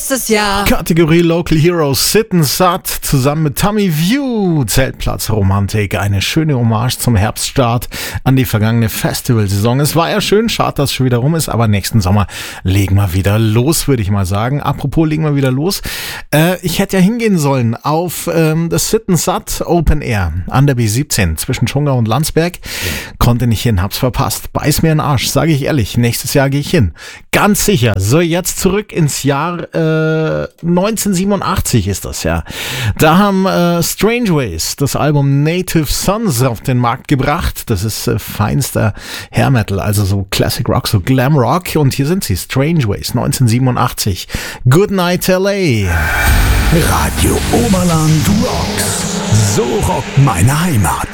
letztes Jahr. Kategorie Local Heroes, Sit and Sat zusammen mit Tommy View. Zeltplatzromantik, eine schöne Hommage zum Herbststart an die vergangene Festivalsaison. Es war ja schön, schade, dass es schon wieder rum ist, aber nächsten Sommer legen wir wieder los, würde ich mal sagen. Apropos, legen wir wieder los. Ich hätte ja hingehen sollen auf das Sit and Sat Open Air an der B17 zwischen Schongau und Landsberg. Konnte nicht hin, hab's verpasst. Beiß mir in den Arsch, sage ich ehrlich. Nächstes Jahr gehe ich hin. Ganz sicher. So, jetzt zurück ins Jahr 1987 ist das ja. Da haben Strange Ways das Album Native Sons auf den Markt gebracht. Das ist feinster Hair Metal, also so Classic Rock, so Glam Rock. Und hier sind sie, Strange Ways 1987. Good Night LA. Radio Oberland rocks. So rockt meine Heimat.